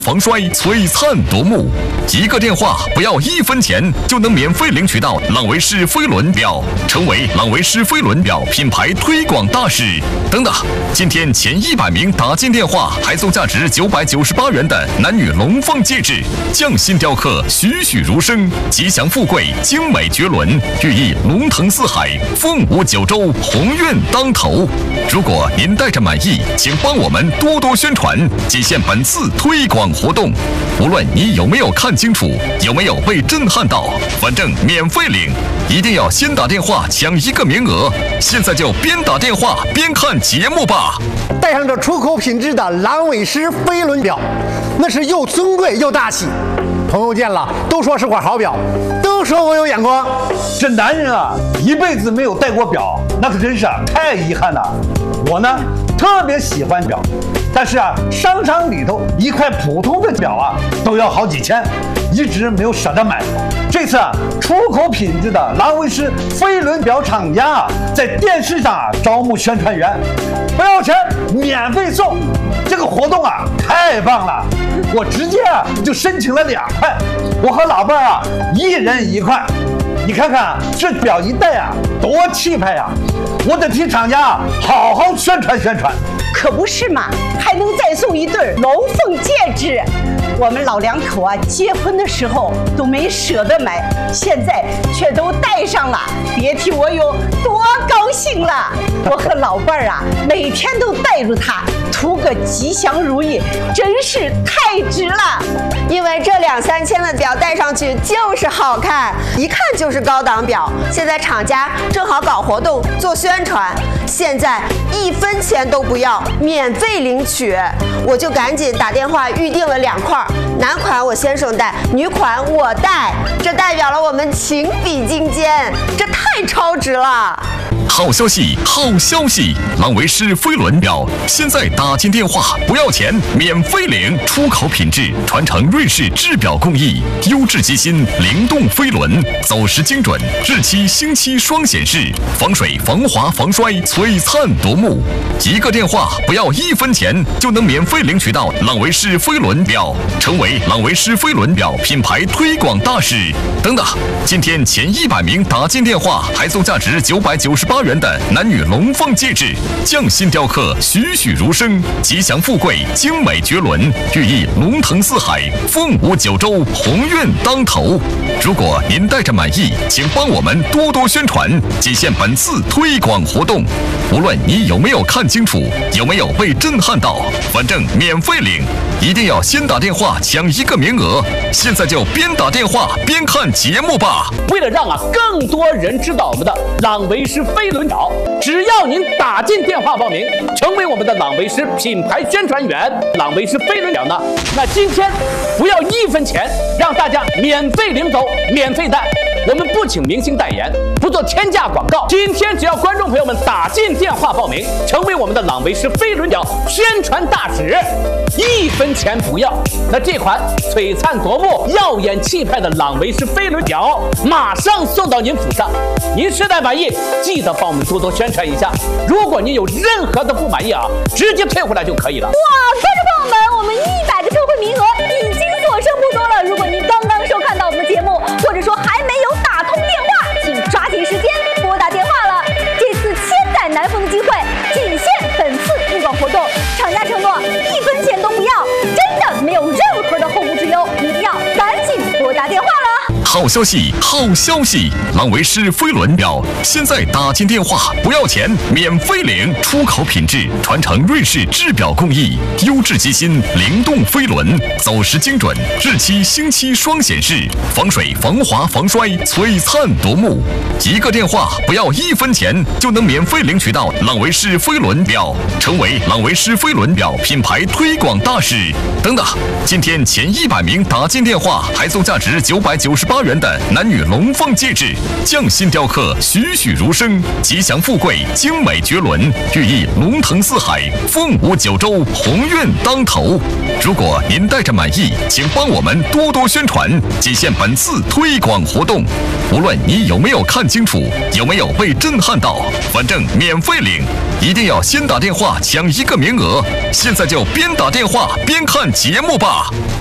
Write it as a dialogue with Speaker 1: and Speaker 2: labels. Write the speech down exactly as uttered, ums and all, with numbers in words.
Speaker 1: 防摔璀璨夺目，一个电话不要一分钱就能免费领取到朗维仕飞轮表，成为朗维仕飞轮表品牌推广大使。等等，今天前一百名打进电话还送价值九百九十八元的男女龙凤戒指，匠心雕刻，栩栩如生，吉祥富贵，精美绝伦，寓意龙腾四海，凤舞九州，鸿运当头。如果您带着满意，请帮我们多多宣传，仅限本次推广活动。无论你有没有看清楚，有没有被震撼到，反正免费领，一定要先打电话抢一个名额。现在就边打电话边看节目吧。
Speaker 2: 带上这出口品质的朗维仕飞轮表，那是又尊贵又大气。朋友见了都说是块好表，都说我有眼光。
Speaker 3: 这男人啊，一辈子没有戴过表，那可真是啊太遗憾了。我呢，特别喜欢表，但是啊，商场里头一块普通的表啊，都要好几千，一直没有舍得买。这次啊，出口品质的朗维仕飞轮表厂家啊，在电视上啊招募宣传员，不要钱，免费送。这个活动啊，太棒了！我直接啊就申请了两块，我和老伴儿啊一人一块。你看看这表一戴啊，多气派呀！我得替厂家啊好好宣传宣传。
Speaker 4: 可不是嘛，还能再送一对龙凤戒指。我们老两口啊，结婚的时候都没舍得买，现在却都戴上了，别提我有多高兴了。我和老伴儿啊，每天都带着它，图个吉祥如意，真是太值了。
Speaker 5: 因为这两三千的表戴上去就是好看，一看就是高档表。现在厂家正好搞活动做宣传，现在一分钱都不要，免费领取。我就赶紧打电话预定了两块，男款我先生戴，女款我戴，这代表了我们情比金坚，这太超值了。
Speaker 1: 好消息，好消息！朗维仕飞轮表现在打进电话不要钱，免费领，出口品质，传承瑞士制表工艺，优质机芯，灵动飞轮，走时精准，日期星期双显示，防水防滑防摔，璀璨夺目。一个电话不要一分钱就能免费领取到朗维仕飞轮表，成为朗维仕飞轮表品牌推广大使。等等，今天前一百名打进电话还送价值九百九十八元的男女龙凤戒指，匠心雕刻，栩栩如生，吉祥富贵，精美绝伦，寓意龙腾四海，凤舞九州，鸿运当头。如果您带着满意，请帮我们多多宣传，仅限本次推广活动。无论你有没有看清楚，有没有被震撼到，反正免费领，一定要先打电话抢一个名额。现在就边打电话边看节目吧。
Speaker 6: 为了让啊更多人知道我们的朗维仕飞轮表，只要您打进电话报名，成为我们的朗维仕品牌宣传员，朗维仕飞轮表呢，那今天不要一分钱，让大家免费领走，免费戴。我们不请明星代言，不做天价广告。今天只要观众朋友们打进电话报名，成为我们的朗维仕飞轮表宣传大使，一分钱不要。那这款璀璨夺目、耀眼气派的朗维仕飞轮表马上送到您府上。您实在满意，记得帮我们多多宣传一下。如果您有任何的不满意啊，直接退回来就可以了。
Speaker 7: 哇，观众朋友们，我们一百个优惠名额已经所剩不多了。如果您刚刚收看到我们的节目，或者说还没有打通电话，请抓紧时间拨打电话了。这次千载难逢的机会，仅限本次推广活动，厂家承诺一分钱都不要，真的没有任何的后顾之忧，一定要赶紧拨打电话了。
Speaker 1: 好消息，好消息！朗维仕飞轮表现在打进电话不要钱，免费领，出口品质，传承瑞士制表工艺，优质机芯，灵动飞轮，走时精准，日期星期双显示，防水防滑防摔，璀璨夺目。一个电话不要一分钱就能免费领取到朗维仕飞轮表，成为朗维仕飞轮表品牌推广大使。等等，今天前一百名打进电话还送价值九百九十八元的男女龙凤戒指，匠心雕刻，栩栩如生，吉祥富贵，精美绝伦，寓意龙腾四海，凤舞九州，鸿运当头。如果您带着满意，请帮我们多多宣传，仅限本次推广活动。无论你有没有看清楚，有没有被震撼到，反正免费领，一定要先打电话抢一个名额。现在就边打电话边看节目吧。 吧。